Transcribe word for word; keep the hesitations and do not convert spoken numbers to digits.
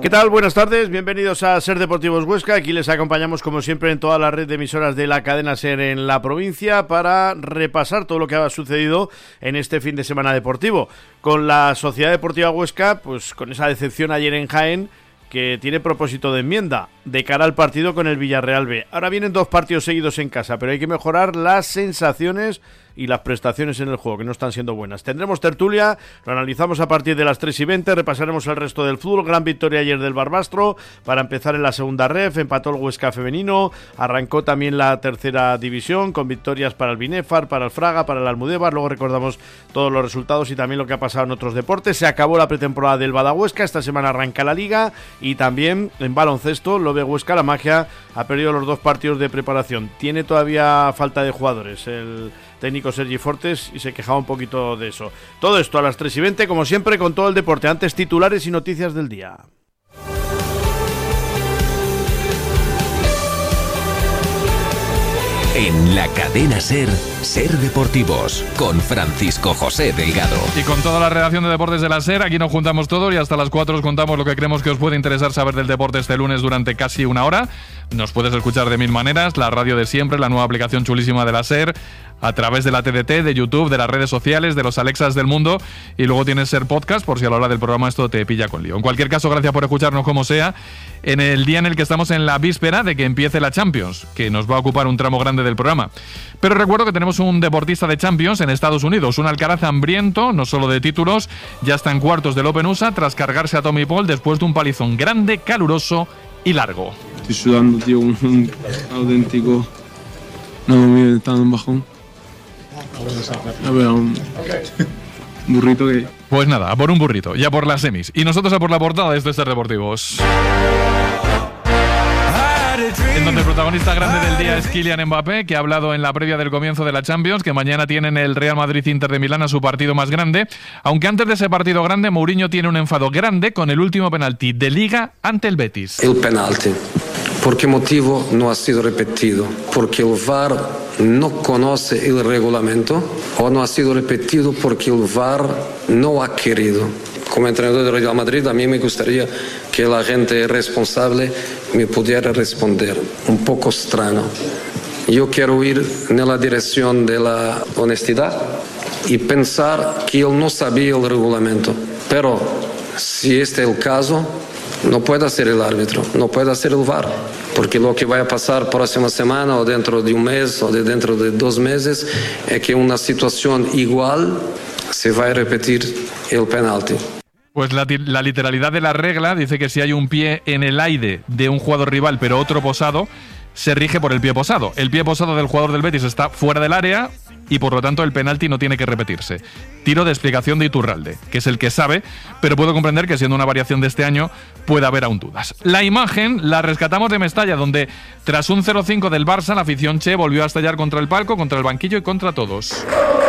¿Qué tal? Buenas tardes, bienvenidos a Ser Deportivos Huesca. Aquí les acompañamos como siempre en toda la red de emisoras de la cadena Ser en la provincia para repasar todo lo que ha sucedido en este fin de semana deportivo. Con la Sociedad Deportiva Huesca, pues con esa decepción ayer en Jaén, que tiene propósito de enmienda de cara al partido con el Villarreal B. Ahora vienen dos partidos seguidos en casa, pero hay que mejorar las sensaciones y las prestaciones en el juego, que no están siendo buenas. Tendremos tertulia, lo analizamos a partir de las tres y veinte, repasaremos el resto del fútbol. Gran victoria ayer del Barbastro para empezar en la segunda ref, empató el Huesca femenino, arrancó también la tercera división con victorias para el Binefar, para el Fraga, para el Almudévar. Luego recordamos todos los resultados y también lo que ha pasado en otros deportes. Se acabó la pretemporada del Badahuesca, esta semana arranca la liga y también en baloncesto, lo ve Huesca, la Magia ha perdido los dos partidos de preparación. Tiene todavía falta de jugadores el técnico Sergi Fortes y se quejaba un poquito de eso. Todo esto a las tres y veinte, como siempre, con todo el deporte. Antes, titulares y noticias del día. En la cadena Ser, Ser Deportivos, con Francisco José Delgado. Y con toda la redacción de Deportes de la Ser, aquí nos juntamos todos y hasta las cuatro os contamos lo que creemos que os puede interesar saber del deporte este lunes durante casi una hora. Nos puedes escuchar de mil maneras, la radio de siempre, la nueva aplicación chulísima de la Ser, a través de la T D T, de YouTube, de las redes sociales, de los Alexas del mundo, y luego tienes Ser Podcast por si a la hora del programa esto te pilla con lío. En cualquier caso, gracias por escucharnos como sea, en el día en el que estamos en la víspera de que empiece la Champions, que nos va a ocupar un tramo grande del programa. Pero recuerdo que tenemos un deportista de Champions en Estados Unidos, un Alcaraz hambriento, no solo de títulos, ya está en cuartos del Open U S A tras cargarse a Tommy Paul después de un palizón grande, caluroso y largo. Estoy sudando, tío, un, un auténtico... No, me está en bajón. A ver, un burrito que... Pues nada, a por un burrito, ya por las semis. Y nosotros a por la portada de estos Ser Deportivos. En donde el protagonista grande del día es Kylian Mbappé, que ha hablado en la previa del comienzo de la Champions, que mañana tienen el Real Madrid-Inter de Milán a su partido más grande. Aunque antes de ese partido grande, Mourinho tiene un enfado grande con el último penalti de Liga ante el Betis. El penalti. ¿Por qué motivo no ha sido repetido? Porque el V A R no conoce el reglamento o no ha sido repetido porque el V A R no ha querido. Como entrenador del Real Madrid, a mí me gustaría que la gente responsable me pudiera responder. Un poco extraño. Yo quiero ir en la dirección de la honestidad y pensar que él no sabía el reglamento. Pero si este es el caso, no puede ser el árbitro, no puede ser el V A R. Porque lo que va a pasar próxima semana o dentro de un mes o de dentro de dos meses es que una situación igual se va a repetir el penalti. Pues la, la literalidad de la regla dice que si hay un pie en el aire de un jugador rival pero otro posado, se rige por el pie posado. El pie posado del jugador del Betis está fuera del área y por lo tanto el penalti no tiene que repetirse. Tiro de explicación de Iturralde, que es el que sabe, pero puedo comprender que siendo una variación de este año puede haber aún dudas. La imagen la rescatamos de Mestalla, donde tras un cero cinco del Barça, la afición che volvió a estallar contra el palco, contra el banquillo y contra todos.